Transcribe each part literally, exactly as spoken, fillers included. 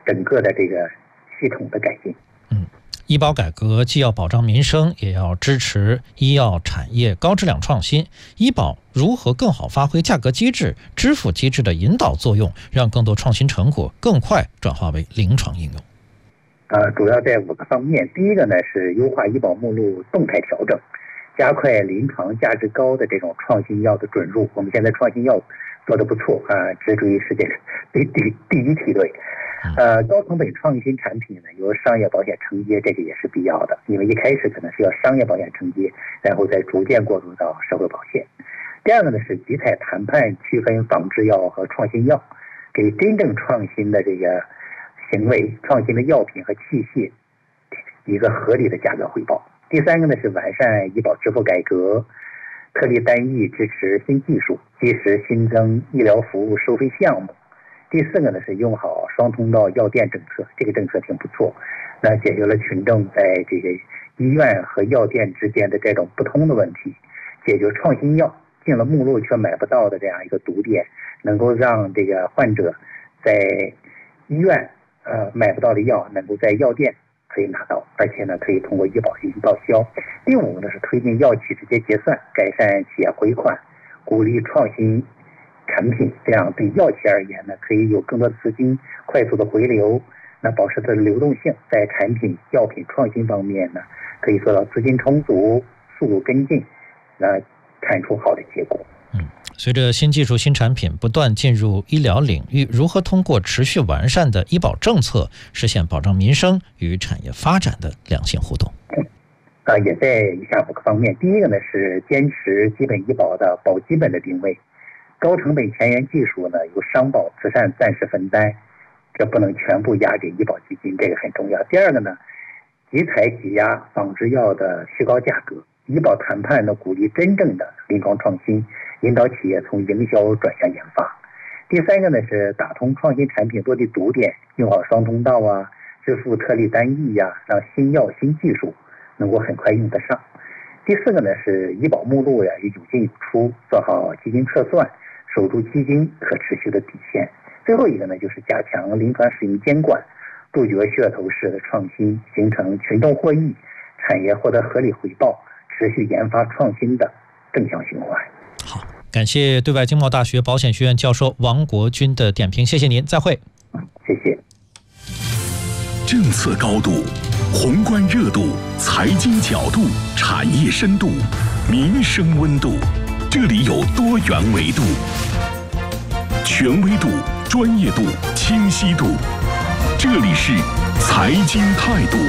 整个的这个系统的改进。 嗯，医保改革既要保障民生，也要支持医药产业高质量创新。医保如何更好发挥价格机制、支付机制的引导作用，让更多创新成果更快转化为临床应用？ 呃，主要在五个方面。第一个呢是优化医保目录动态调整，加快临床价值高的这种创新药的准入。我们现在创新药做得不错啊，直属于世界第第第一梯队。呃，高成本创新产品呢，由商业保险承接，这个也是必要的，因为一开始可能是要商业保险承接，然后再逐渐过渡到社会保险。第二个呢是集采谈判区分仿制药和创新药，给真正创新的这个行为、创新的药品和器械一个合理的价格回报。第三个呢是完善医保支付改革，特例单一支持新技术，及时新增医疗服务收费项目。第四个呢是用好双通道药店政策，这个政策挺不错，那解决了群众在这个医院和药店之间的这种不通的问题，解决创新药进了目录却买不到的这样一个堵点，能够让这个患者在医院呃买不到的药能够在药店可以拿到，而且呢可以通过医保进行报销。第五呢是推进药企直接结算，改善企业回款，鼓励创新产品，这样对药企而言呢，可以有更多资金快速的回流，那保持它的流动性，在产品药品创新方面呢，可以做到资金充足、速度跟进，那看出好的结果。 嗯，随着新技术、新产品不断进入医疗领域，如何通过持续完善的医保政策，实现保障民生与产业发展的良性互动？ 啊、呃，也在以下五个方面。第一个呢是坚持基本医保的保基本的定位。高成本前沿技术呢，由商保慈善暂时分担，这不能全部押给医保基金，这个很重要。第二个呢，集采挤压仿制药的虚高价格，医保谈判呢鼓励真正的临床创新，引导企业从营销转向研发。第三个呢是打通创新产品落地堵点，用好双通道啊，支付特例单一呀、啊，让新药新技术能够很快用得上。第四个呢是医保目录呀有进有出，做好基金测算，守住基金可持续的底线。最后一个呢，就是加强临床使用监管，杜绝噱头式的创新，形成群众获益、产业获得合理回报、持续研发创新的正向循环。 好，感谢对外经贸大学保险学院教授王国军的点评，谢谢您，再会。 谢谢。 政策高度、宏观热度、财经角度、产业深度、民生温度，这里有多元维度，权威度、专业度、清晰度，这里是财经态度。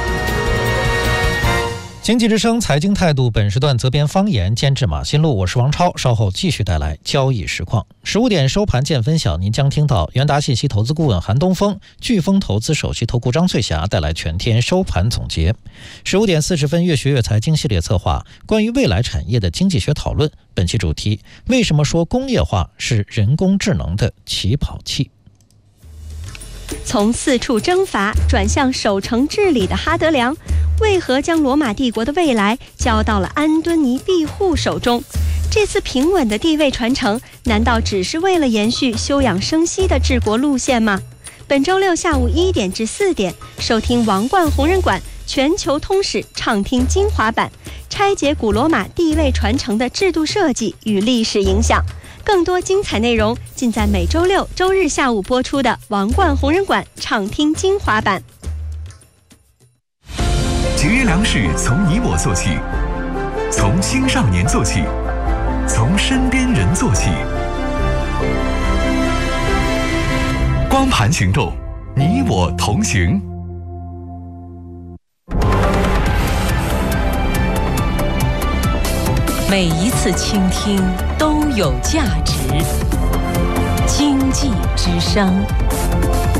经济之声财经态度本时段责编方言，监制马新路，我是王超，稍后继续带来交易实况。十五点收盘见分晓，您将听到元达信息投资顾问韩东风、飓风投资首席投顾张翠霞带来全天收盘总结。十五点四十分，越学越财经系列策划关于未来产业的经济学讨论，本期主题：为什么说工业化是人工智能的起跑器？ 从四处征伐转向守城治理的哈德良，为何将罗马帝国的未来交到了安敦尼庇护手中？这次平稳的地位传承，难道只是为了延续休养生息的治国路线吗？本周六下午一点至四点，收听王冠红人馆全球通史畅听精华版，拆解古罗马地位传承的制度设计与历史影响。更多精彩内容尽在每周六、周日下午播出的王冠红人馆畅听精华版。 节约粮食从你我做起，从青少年做起，从身边人做起。光盘行动，你我同行。 每一次倾听都有价值。经济之声。